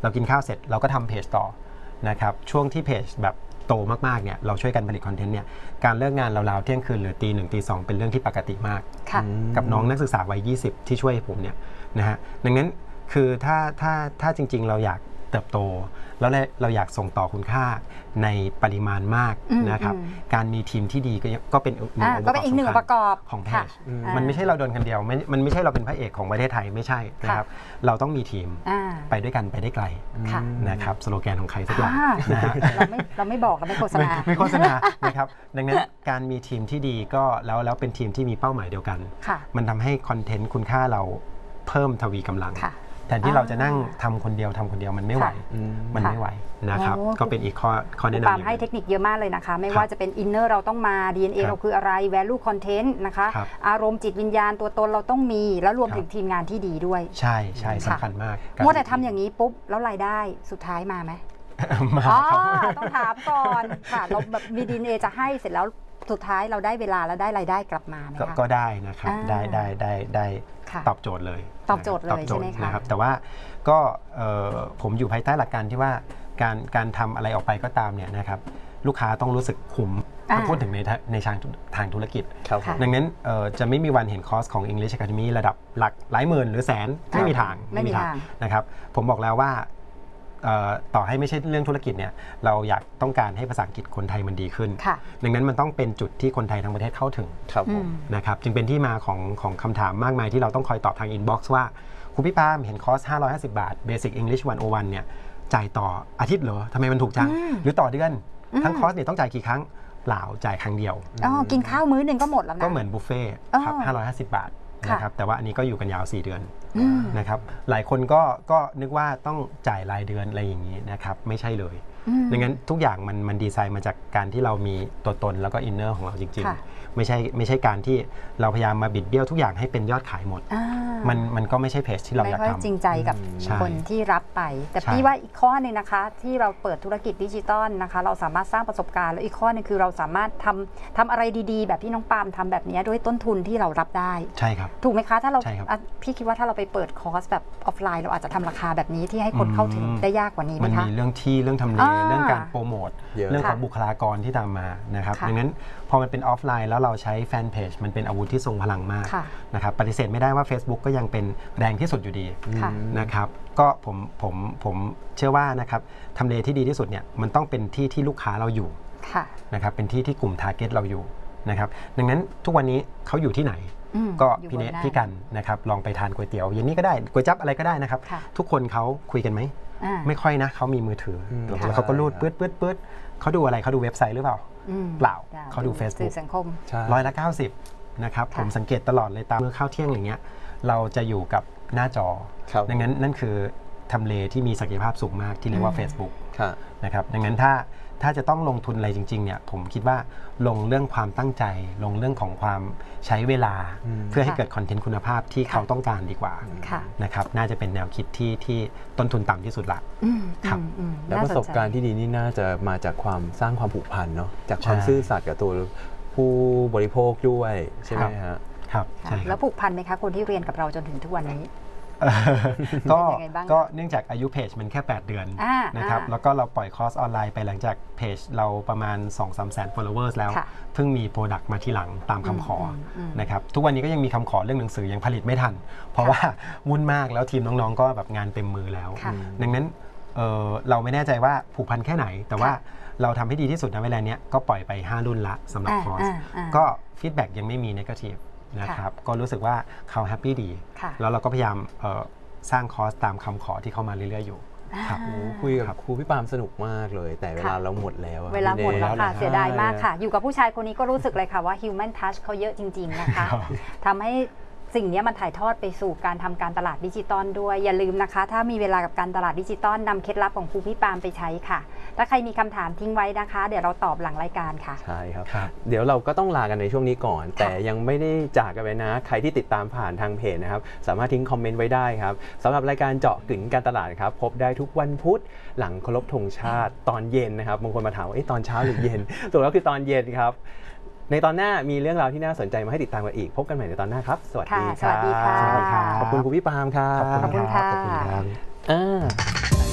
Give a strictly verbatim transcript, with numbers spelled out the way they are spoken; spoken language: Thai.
เรากินข้าวเสร็จเราก็ทำเพจต่อนะครับช่วงที่เพจแบบโตมากๆเนี่ยเราช่วยกันผลิตคอนเทนต์เนี่ยการเลิกงานราวๆเที่ยงคืนหรือตีหนึ่งตีสองเป็นเรื่องที่ปกติมากกับน้องนักศึกษาวัยยี่สิบที่ช่วยผมเนี่ยนะฮะดังนั้นคือถ้าถ้าถ้าจริงๆเราอยากเติบโตแล้วเราอยากส่งต่อคุณค่าในปริมาณมากนะครับการมีทีมที่ดีก็เป็นอีกหนึ่งองค์ประกอบของเพจมันไม่ใช่เราโดนคนเดียวมันไม่ใช่เราเป็นพระเอกของประเทศไทยไม่ใช่นะครับเราต้องมีทีมไปด้วยกันไปได้ไกลนะครับสโลแกนของใครสักอย่างนะฮะเราไม่เราไม่บอกเราไม่โฆษณาไม่โฆษณานะครับดังนั้นการมีทีมที่ดีก็แล้วแล้วเป็นทีมที่มีเป้าหมายเดียวกันมันทำให้คอนเทนต์คุณค่าเราเพิ่มทวีกำลังแทนที่เราจะนั่งทำคนเดียวทำคนเดียวมันไม่ไหวมันไม่ไหวนะครับก็เป็นอีกข้อข้อแนะนำปามให้เทคนิคเยอะมากเลยนะคะไม่ว่าจะเป็นอินเนอร์เราต้องมา ดี เอ็น เอ เราคืออะไร value content นะคะอารมณ์จิตวิญญาณตัวตนเราต้องมีแล้วรวมถึงทีมงานที่ดีด้วยใช่ใช่สำคัญมากมัวแต่ทำอย่างนี้ปุ๊บแล้วรายได้สุดท้ายมาไหมมาต้องถามก่อนค่ะเราแบบมี ดี เอ็น เอ จะให้เสร็จแล้วสุดท้ายเราได้เวลาแล้วได้รายได้กลับมาไหมคะก็ได้นะครับได้ได้ได้ได้ตอบโจทย์เลยตอบโจทย์เลยใช่ไหมคะนะครับแต่ว่าก็ผมอยู่ภายใต้หลักการที่ว่าการการทำอะไรออกไปก็ตามเนี่ยนะครับลูกค้าต้องรู้สึกคุ้มถ้าพูดถึงในในทางทางธุรกิจดังนั้นจะไม่มีวันเห็นคอร์สของ English Academy ระดับหลักหลายหมื่นหรือแสนไม่มีทางไม่มีทางนะครับผมบอกแล้วว่าต่อให้ไม่ใช่เรื่องธุรกิจเนี่ยเราอยากต้องการให้ภาษาอังกฤษคนไทยมันดีขึ้นดังนั้นมันต้องเป็นจุดที่คนไทยทั้งประเทศเข้าถึงนะครับจึงเป็นที่มาของของคำถามมากมายที่เราต้องคอยตอบทางอินบ็อกซ์ว่าครูพี่ปามเห็นคอร์สห้าร้อยห้าสิบบาท Basic English หนึ่งศูนย์หนึ่งเนี่ยจ่ายต่ออาทิตย์เหรอทำไมมันถูกจังหรือต่อเดือนทั้งคอร์สเนี่ยต้องจ่ายกี่ครั้งเปล่าจ่ายครั้งเดียวอ๋อกินข้าวมื้อหนึ่งก็หมดแล้วนะก็เหมือนบุฟเฟ่ครับห้าร้อยห้าสิบบาทนะครับแต่ว่าอันนี้ก็อยู่กันยาวสี่เดือนนะครับหลายคนก็ก็นึกว่าต้องจ่ายรายเดือนอะไรอย่างนี้นะครับไม่ใช่เลยดังนั้นทุกอย่างมันมันดีไซน์มาจากการที่เรามีตัวตนแล้วก็อินเนอร์ของเราจริงๆไม่ใช่ไม่ใช่การที่เราพยายามมาบิดเบี้ยวทุกอย่างให้เป็นยอดขายหมดมันมันก็ไม่ใช่เพจที่เราอยากทำไม่ค่อยจริงใจกับคนที่รับไปแต่พี่ว่าอีกข้อนึงนะคะที่เราเปิดธุรกิจดิจิตอลนะคะเราสามารถสร้างประสบการณ์แล้วอีกข้อนึงคือเราสามารถทำทำอะไรดีๆแบบที่น้องปาล์มทำแบบนี้ด้วยต้นทุนที่เรารับได้ใช่ครับถูกไหมคะถ้าเราพี่คิดว่าถ้าเราไปเปิดคอร์สแบบออฟไลน์เราอาจจะทำราคาแบบนี้ที่ให้คนเข้าถึงได้ยากกว่านี้ไหมคะมันมีเรื่องที่เรื่องทำเลเรื่องการโปรโมทเรื่องของบุคลากรที่ตามมานะครับดังนั้นพอมันเป็นออฟไลน์แล้วเราใช้แฟนเพจมันเป็นอาวุธที่ทรงพลังมากนะครับปฏิเสธไม่ได้ว่า Facebook ก็ยังเป็นแรงที่สุดอยู่ดีนะครับก็ผมผมผมเชื่อว่านะครับทำเลที่ดีที่สุดเนี่ยมันต้องเป็นที่ที่ลูกค้าเราอยู่นะครับเป็นที่ที่กลุ่ม Target เราอยู่นะครับดังนั้นทุกวันนี้เขาอยู่ที่ไหนก็พี่เนทพี่กันนะครับลองไปทานก๋วยเตี๋ยวเย็นนี้ก็ได้ก๋วยจั๊บอะไรก็ได้นะครับทุกคนเขาคุยกันไหมไม่ค่อยนะเขามีมือถือแล้วเขาก็รูดปื๊ดปื๊ดปื๊ดเขาดูอะไรเขาดูเว็บไซต์หรือเปล่าเปล่าเขาดู Facebook ร้อยละเก้าสิบนะครับผมสังเกตตลอดเลยตามเมื่อข้าวเที่ยงอย่างเงี้ยเราจะอยู่กับหน้าจอดังนั้นนั่นคือทำเลที่มีศักยภาพสูงมากที่เรียกว่า Facebook นะครับดังนั้นถ้าถ้าจะต้องลงทุนอะไรจริงๆเนี่ยผมคิดว่าลงเรื่องความตั้งใจลงเรื่องของความใช้เวลาเพื่อให้เกิดคอนเทนต์คุณภาพที่เขาต้องการดีกว่านะครับน่าจะเป็นแนวคิดที่ที่ต้นทุนต่ำที่สุดละครับแล้วประสบการณ์ที่ดีนี่น่าจะมาจากความสร้างความผูกพันเนาะจากความซื่อสัตย์กับตัวผู้บริโภคด้วยใช่ไหมฮะครับแล้วผูกพันไหมคะคนที่เรียนกับเราจนถึงทุกวันนี้ก็ก็เนื่องจากอายุเพจมันแค่แปดเดือนนะครับแล้วก็เราปล่อยคอร์สออนไลน์ไปหลังจากเพจเราประมาณ สองถึงสาม แสน followers แล้วเพิ่งมีโปรดักต์มาทีหลังตามคำขอนะครับทุกวันนี้ก็ยังมีคำขอเรื่องหนังสือยังผลิตไม่ทันเพราะว่าวุ่นมากแล้วทีมน้องๆก็แบบงานเต็มมือแล้วดังนั้นเราไม่แน่ใจว่าผูกพันแค่ไหนแต่ว่าเราทำให้ดีที่สุดในเวลานี้ก็ปล่อยไปห้ารุ่นละสำหรับคอร์สก็ฟีดแบ็กยังไม่มีเนกาทีฟนะครับก็รู้สึกว่าเขาแฮปปี้ดีแล้วเราก็พยายามสร้างคอร์สตามคำขอที่เข้ามาเรื่อยๆอยู่ครับคุยกับครูพี่ปามสนุกมากเลยแต่เวลาเราหมดแล้วเวลาหมดแล้วค่ะเสียดายมากค่ะอยู่กับผู้ชายคนนี้ก็รู้สึกเลยค่ะว่า human touch เขาเยอะจริงๆนะคะทำให้สิ่งนี้มันถ่ายทอดไปสู่การทำการตลาดดิจิตอลด้วยอย่าลืมนะคะถ้ามีเวลากับการตลาดดิจิตอลนำเคล็ดลับของครูพี่ปามไปใช้ค่ะถ้าใครมีคำถามทิ้งไว้นะคะเดี๋ยวเราตอบหลังรายการค่ะใช่ครับเดี๋ยวเราก็ต้องลากันในช่วงนี้ก่อนแต่ยังไม่ได้จากกันไปนะใครที่ติดตามผ่านทางเพจนะครับสามารถทิ้งคอมเมนต์ไว้ได้ครับสำหรับรายการเจาะกึ๋นการตลาดครับพบได้ทุกวันพุธหลังเคารพธงชาติตอนเย็นนะครับบางคนมาถามว่าตอนเช้าหรือเย็นถูกแล้วคือตอนเย็นครับในตอนหน้ามีเรื่องราวที่น่าสนใจมาให้ติดตามกันอีกพบกันใหม่ในตอนหน้าครับสวัสดีครับสวัสดีค่ะขอบคุณครูพี่ปามครับขอบคุณค่ะ